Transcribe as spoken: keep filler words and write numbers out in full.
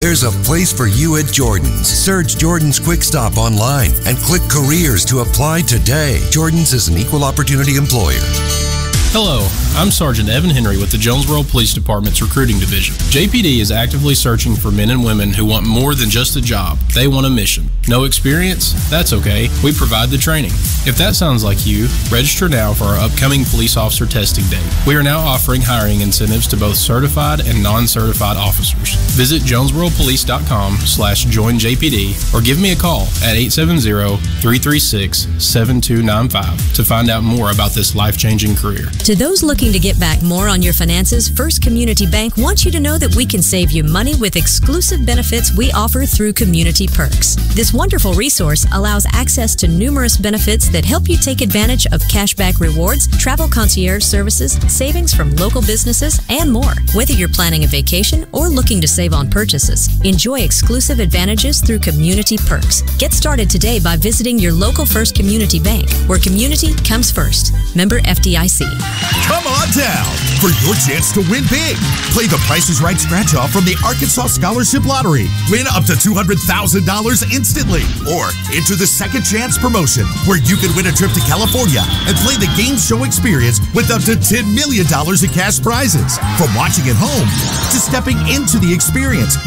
There's a place for you at Jordan's. Search Jordan's Quick Stop online and click Careers to apply today. Jordan's is an equal opportunity employer. Hello, I'm Sergeant Evan Henry with the Jonesboro Police Department's Recruiting Division. J P D is actively searching for men and women who want more than just a job. They want a mission. No experience? That's okay. We provide the training. If that sounds like you, register now for our upcoming police officer testing day. We are now offering hiring incentives to both certified and non-certified officers. Visit jonesboropolice.com slash join JPD or give me a call at eight seven zero, three three six, seven two nine five to find out more about this life-changing career. To those looking to get back more on your finances, First Community Bank wants you to know that we can save you money with exclusive benefits we offer through Community Perks. This wonderful resource allows access to numerous benefits that help you take advantage of cashback rewards, travel concierge services, savings from local businesses, and more. Whether you're planning a vacation or looking to save on purchases, enjoy exclusive advantages through Community Perks. Get started today by visiting your local First Community Bank, where community comes first. Member F D I C. Come on down for your chance to win big. Play the Price is Right scratch-off from the Arkansas Scholarship Lottery. Win up to two hundred thousand dollars instantly. Or enter the Second Chance promotion, where you can win a trip to California and play the game show experience with up to ten million dollars in cash prizes. From watching at home to stepping into the experience,